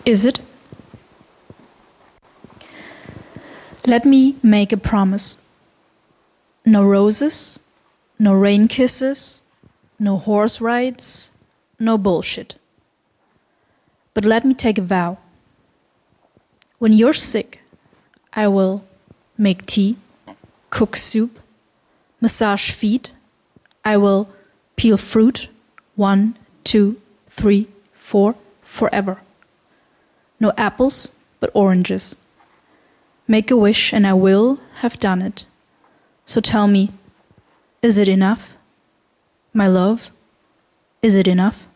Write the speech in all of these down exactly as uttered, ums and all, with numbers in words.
Is it? Let me make a promise. No roses, no rain kisses, no horse rides, no bullshit. But let me take a vow. When you're sick, I will make tea, cook soup, massage feet. I will peel fruit, one, two, three, four, forever. No apples, but oranges. Make a wish and I will have done it. So tell me, is it enough? My love, is it enough?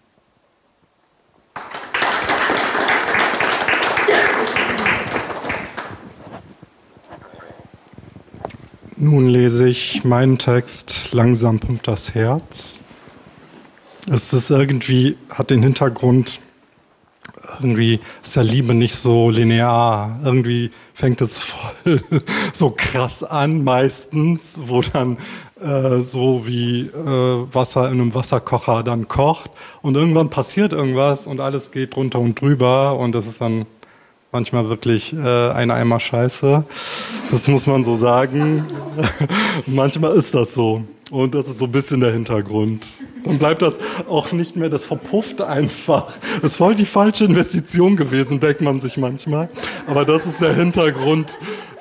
Nun lese ich meinen Text Langsam pumpt das Herz. Es ist irgendwie, hat den Hintergrund, irgendwie ist ja Liebe nicht so linear. Irgendwie fängt es voll so krass an meistens, wo dann äh, so wie äh, Wasser in einem Wasserkocher dann kocht und irgendwann passiert irgendwas und alles geht drunter und drüber und das ist dann manchmal wirklich äh, ein Eimer Scheiße. Das muss man so sagen. Manchmal ist das so. Und das ist so ein bisschen der Hintergrund. Dann bleibt das auch nicht mehr, das verpufft einfach. Das ist voll die falsche Investition gewesen, denkt man sich manchmal. Aber das ist der Hintergrund,